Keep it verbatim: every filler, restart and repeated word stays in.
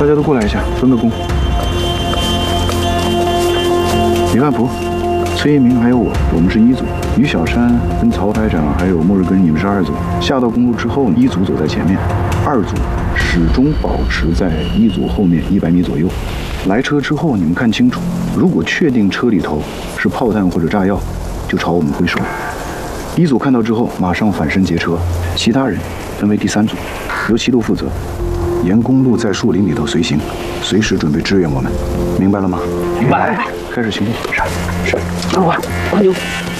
大家都过来一下，分个工。李万福、崔一鸣还有我，我们是一组。于小山跟曹排长还有末日根，你们是二组。下到公路之后，一组走在前面，二组始终保持在一组后面一百米左右。来车之后，你们看清楚，如果确定车里头是炮弹或者炸药，就朝我们挥手。一组看到之后，马上反身劫车，其他人分为第三组，由齐路负责，沿公路在树林里头随行，随时准备支援我们，明白了吗？ 明白。 开始行动。 是是，等会儿，阿牛，